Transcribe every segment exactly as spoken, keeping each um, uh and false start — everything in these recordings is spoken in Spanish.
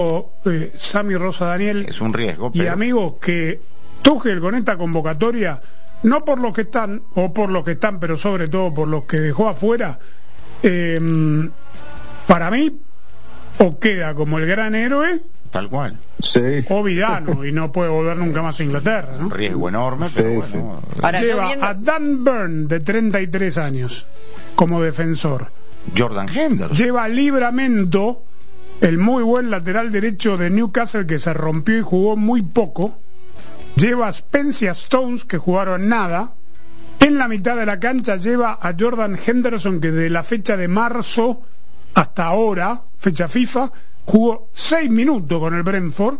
eh, Sammy Rosa Daniel. Es un riesgo, pero... Y amigos, que Tuchel con esta convocatoria, no por los que están, o por los que están, pero sobre todo por los que dejó afuera, eh, para mí, o queda como el gran héroe, tal cual, sí, o villano, y no puede volver nunca más a Inglaterra, ¿no? Un riesgo enorme, sí, pero sí. bueno. Ahora, lleva viendo... a Dan Burn, de treinta y tres años, como defensor. Jordan Henderson. Lleva a Livramento, el muy buen lateral derecho de Newcastle, que se rompió y jugó muy poco. Lleva a Spencer Stones, que jugaron nada. En la mitad de la cancha lleva a Jordan Henderson, que de la fecha de marzo hasta ahora, fecha FIFA, jugó seis minutos con el Brentford.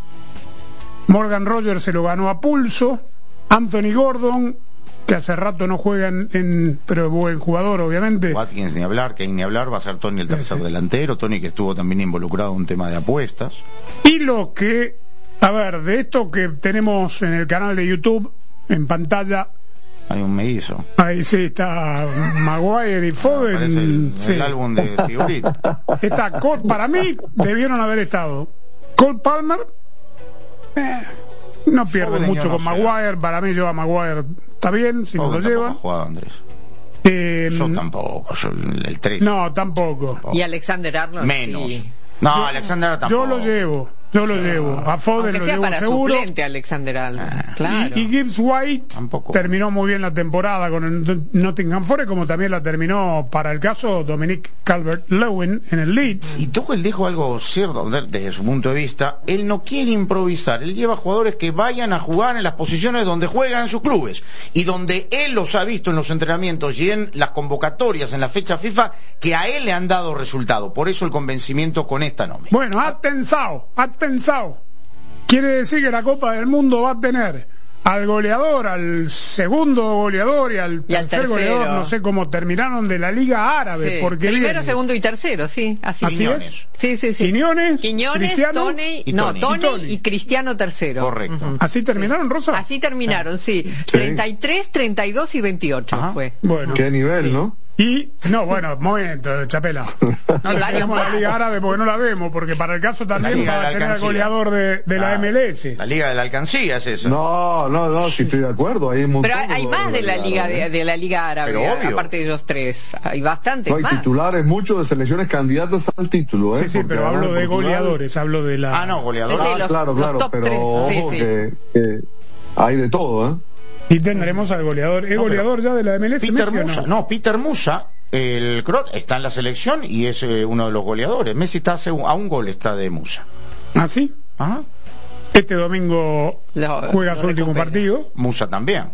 Morgan Rogers se lo ganó a pulso. Anthony Gordon, que hace rato no juega en, en pero buen jugador, obviamente. Watkins ni hablar, Kane ni hablar, va a ser Tony el tercer sí. delantero. Tony, que estuvo también involucrado en un tema de apuestas. Y lo que, a ver, de esto que tenemos en el canal de YouTube, en pantalla, hay un mellizo. Ahí sí está Maguire y Foden. Parece el, sí. el álbum de figuritas. Está Cole, para mí debieron haber estado Cole Palmer. Eh, no pierde Foden mucho no con sé. Maguire. Para mí lleva Maguire, está bien si Foden no lo lleva. Jugado, Andrés. Eh, yo tampoco, yo el tres. No, tampoco. Y Alexander Arnold menos. Sí. No, yo, Alexander tampoco. Yo lo llevo. Yo lo llevo, a Foden lo llevo para seguro. Suplente, Alexander Arnold, ah, claro. Y, y Gibbs White tampoco. Terminó muy bien la temporada con el Nottingham Forest, como también la terminó, para el caso, Dominic Calvert-Lewin en el Leeds. Y Tuchel dijo algo cierto desde su punto de vista. Él no quiere improvisar, él lleva jugadores que vayan a jugar en las posiciones donde juegan en sus clubes y donde él los ha visto en los entrenamientos y en las convocatorias en la fecha FIFA, que a él le han dado resultado. Por eso el convencimiento con esta nómina. Bueno, ha pensado, ha pensado. Quiere decir que la Copa del Mundo va a tener al goleador, al segundo goleador y al y tercer al goleador, no sé cómo terminaron, de la Liga Árabe, sí. porque primero, viene. segundo y tercero, sí, así, ¿Así es. Sí, sí, sí. Quiñones, Quiñones, Cristiano Tony, y no, Tony. Tony, y, Tony. y Cristiano tercero. Correcto. Uh-huh. ¿Así terminaron, Rosa? Así terminaron, sí. treinta y tres, treinta y dos y veintiocho Ajá. fue. Bueno. Qué nivel, sí. ¿no? Y, no, bueno, momento, Chapela. No le tenemos la Liga Árabe porque no la vemos, porque para el caso también va a tener al goleador de, de la, la M L S. La Liga de la Alcancía es eso. No, no, no, sí estoy de acuerdo. Hay un Pero hay más de la Liga de, de la Liga Árabe, Pero obvio. aparte de ellos tres. Hay bastantes no, hay más. titulares muchos de selecciones candidatas al título, ¿eh? Sí, sí, Porque pero hablo de Portugal... goleadores, hablo de la... Ah, no, goleadores. Sí, sí, Ah, los, claro, los claro, top pero tres. ojo Sí, sí. Que, que hay de todo, ¿eh? Y tendremos al goleador. ¿Es no, goleador ya de la M L S? Peter Messi, Musa, no? no, Peter Musa, el croat, está en la selección y es eh, uno de los goleadores. Messi está a un gol está de Musa. ¿Ah, sí? Ajá. Este domingo Lo, juega lo su último recupera. partido. Musa también.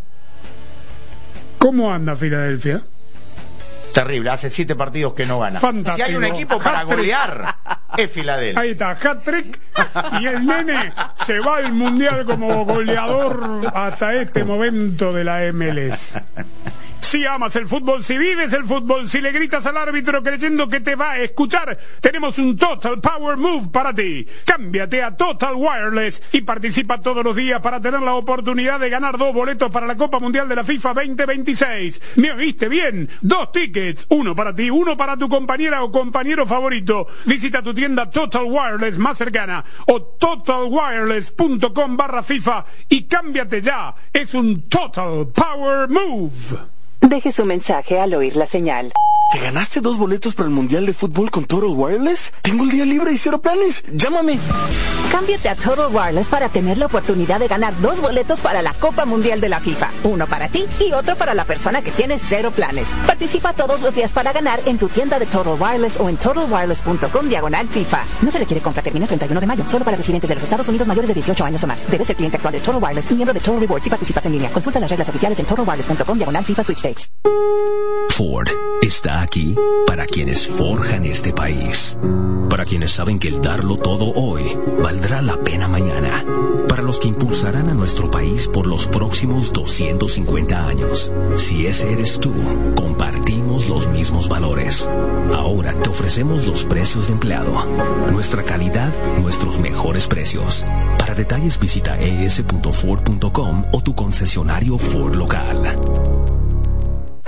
¿Cómo anda Filadelfia? Terrible, hace siete partidos que no gana. Fantástico. Si hay un equipo para Hat-trick. golear, es Filadelfia. Ahí está, hat-trick, y el nene se va al mundial como goleador hasta este momento de la M L S. Si amas el fútbol, si vives el fútbol, si le gritas al árbitro creyendo que te va a escuchar, tenemos un Total Power Move para ti. Cámbiate a Total Wireless y participa todos los días para tener la oportunidad de ganar dos boletos para la Copa Mundial de la FIFA veinte veintiséis. ¿Me oíste bien? Dos tickets, uno para ti, uno para tu compañera o compañero favorito. Visita tu tienda Total Wireless más cercana o totalwireless.com barra FIFA y cámbiate ya. Es un Total Power Move. Deje su mensaje al oír la señal. ¿Te ganaste dos boletos para el Mundial de Fútbol con Total Wireless? Tengo el día libre y cero planes. Llámame. Cámbiate a Total Wireless para tener la oportunidad de ganar dos boletos para la Copa Mundial de la FIFA. Uno para ti y otro para la persona que tiene cero planes. Participa todos los días para ganar en tu tienda de Total Wireless o en totalwireless.com diagonal FIFA. No se requiere compra, termina el treinta y uno de mayo. Solo para residentes de los Estados Unidos mayores de dieciocho años o más. Debes ser cliente actual de Total Wireless y miembro de Total Rewards si participas en línea. Consulta las reglas oficiales en totalwireless.com diagonal FIFA Sweepstakes. Ford está aquí para quienes forjan este país, para quienes saben que el darlo todo hoy valdrá la pena mañana, para los que impulsarán a nuestro país por los próximos doscientos cincuenta años. Si ese eres tú, compartimos los mismos valores. Ahora te ofrecemos los precios de empleado, nuestra calidad, nuestros mejores precios. Para detalles visita e s punto ford punto com o tu concesionario Ford local.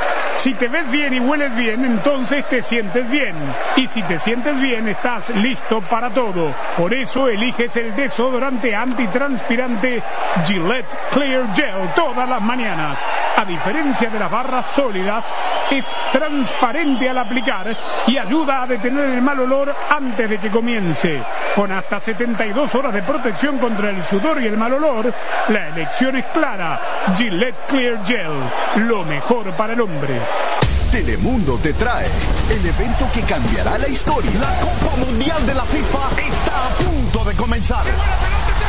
Si te ves bien y hueles bien, entonces te sientes bien. Y si te sientes bien, estás listo para todo. Por eso eliges el desodorante antitranspirante Gillette Clear Gel todas las mañanas. A diferencia de las barras sólidas, es transparente al aplicar y ayuda a detener el mal olor antes de que comience. Con hasta setenta y dos horas de protección contra el sudor y el mal olor, la elección es clara. Gillette Clear Gel, lo mejor para el hombre. Telemundo te trae el evento que cambiará la historia. La Copa Mundial de la FIFA está a punto de comenzar.